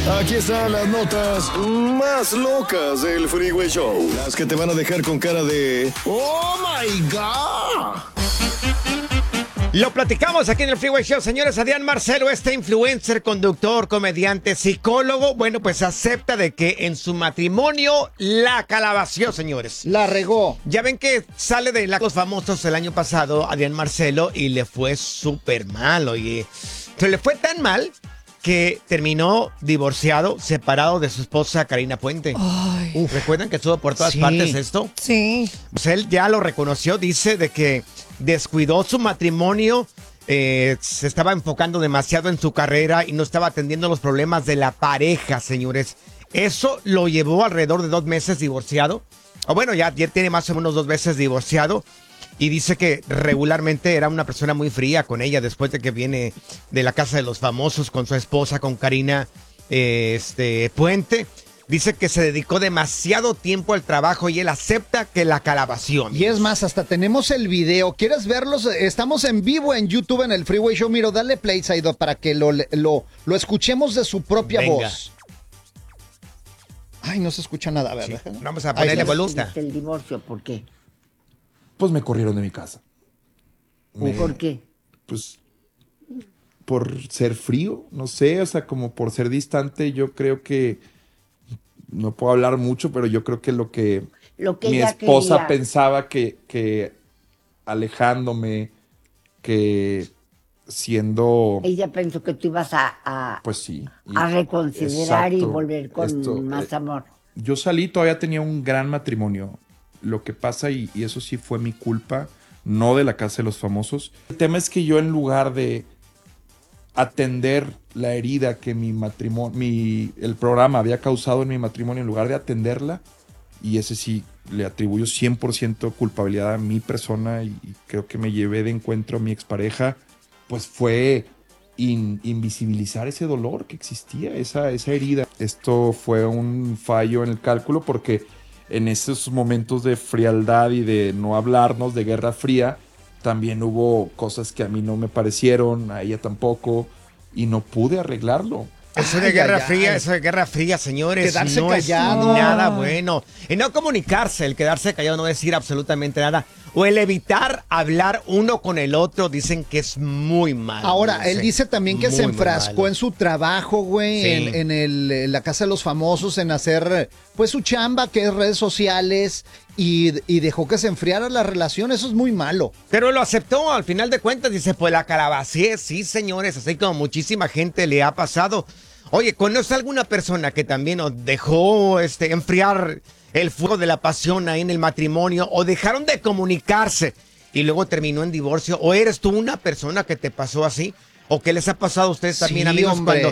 Aquí están las notas más locas del Freeway Show. Las que te van a dejar con cara de ¡Oh, my God! Lo platicamos aquí en el Freeway Show, señores. Adrián Marcelo, este influencer, conductor, comediante, psicólogo, bueno, pues acepta de que en su matrimonio la calabació, señores. La regó. Ya ven que sale de Los Famosos el año pasado, Adrián Marcelo, y le fue súper mal, oye. Se le fue tan mal que terminó divorciado, separado de su esposa Karina Puente. ¿Recuerdan que estuvo por todas partes esto? Sí. Pues él ya lo reconoció, dice de que descuidó su matrimonio, se estaba enfocando demasiado en su carrera y no estaba atendiendo los problemas de la pareja, señores. Eso lo llevó alrededor de 2 meses divorciado. O bueno, ya tiene más o menos 2 meses divorciado. Y dice que regularmente era una persona muy fría con ella después de que viene de la casa de los famosos con su esposa, con Karina Puente. Dice que se dedicó demasiado tiempo al trabajo y él acepta que la calabació. Y es más, hasta tenemos el video. ¿Quieres verlos? Estamos en vivo en YouTube en el Freeway Show. Miro, dale play, Saido, para que lo escuchemos de su propia voz. Ay, no se escucha nada, ¿verdad? Sí. Vamos a ponerle volumen. El divorcio, ¿por qué? Pues me corrieron de mi casa. ¿Por qué? Pues por ser frío, no sé, o sea, como por ser distante, yo creo que, no puedo hablar mucho, pero yo creo que lo que mi esposa quería. pensaba que alejándome, que siendo... Ella pensó que tú ibas a Pues sí. a reconsiderar y Exacto, volver con más amor. Yo salí, todavía tenía un gran matrimonio. Lo que pasa, y eso sí fue mi culpa, no de la casa de los famosos. El tema es que yo, en lugar de atender la herida que mi matrimonio, el programa había causado en mi matrimonio, en lugar de atenderla, y ese sí le atribuyo 100% culpabilidad a mi persona, y creo que me llevé de encuentro a mi expareja, pues fue invisibilizar ese dolor que existía, esa herida. Esto fue un fallo en el cálculo, porque en esos momentos de frialdad y de no hablarnos, de guerra fría, también hubo cosas que a mí no me parecieron, a ella tampoco, y no pude arreglarlo. Eso de guerra fría, señores. Quedarse no callado. Es nada bueno. Y no comunicarse, el quedarse callado, no decir absolutamente nada. O el evitar hablar uno con el otro, dicen que es muy malo. Ahora, él dice también que se enfrascó en su trabajo, güey, Sí. en la casa de los famosos, en hacer, pues, su chamba, que es redes sociales, y dejó que se enfriara la relación. Eso es muy malo. Pero lo aceptó, al final de cuentas, dice, pues la calabacié, sí, señores, así como muchísima gente le ha pasado. Oye, ¿conoce alguna persona que también nos dejó enfriar el fuego de la pasión ahí en el matrimonio, o dejaron de comunicarse y luego terminó en divorcio? ¿O eres tú una persona que te pasó así? ¿O qué les ha pasado a ustedes también, Sí, amigos, hombre. cuando